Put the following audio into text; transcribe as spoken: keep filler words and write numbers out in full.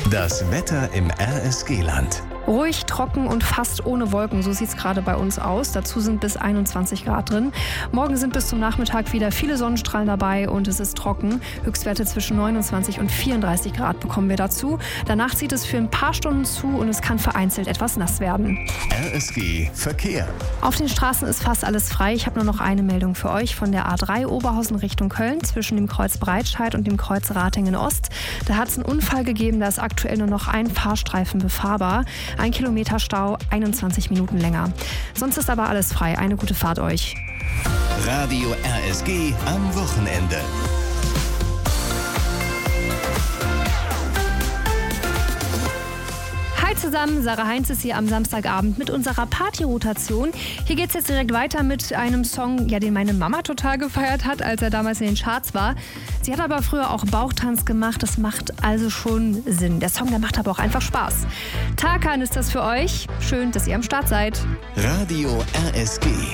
Das Wetter im R S G-Land. Ruhig, trocken und fast ohne Wolken, so sieht es gerade bei uns aus. Dazu sind bis einundzwanzig Grad drin. Morgen sind bis zum Nachmittag wieder viele Sonnenstrahlen dabei und es ist trocken. Höchstwerte zwischen neunundzwanzig und vierunddreißig Grad bekommen wir dazu. Danach zieht es für ein paar Stunden zu und es kann vereinzelt etwas nass werden. R S G Verkehr. Auf den Straßen ist fast alles frei. Ich habe nur noch eine Meldung für euch von der A drei Oberhausen Richtung Köln zwischen dem Kreuz Breitscheid und dem Kreuz Ratingen Ost. Da hat es einen Unfall gegeben, da ist aktuell nur noch ein Fahrstreifen befahrbar. Ein Kilometer Stau, einundzwanzig Minuten länger. Sonst ist aber alles frei. Eine gute Fahrt euch. Radio R S G am Wochenende. Hi zusammen, Sarah Heinz ist hier am Samstagabend mit unserer Party-Rotation. Hier geht's jetzt direkt weiter mit einem Song, ja, den meine Mama total gefeiert hat, als er damals in den Charts war. Sie hat aber früher auch Bauchtanz gemacht, das macht also schon Sinn. Der Song, der macht aber auch einfach Spaß. Tarkan ist das für euch. Schön, dass ihr am Start seid. Radio R S G.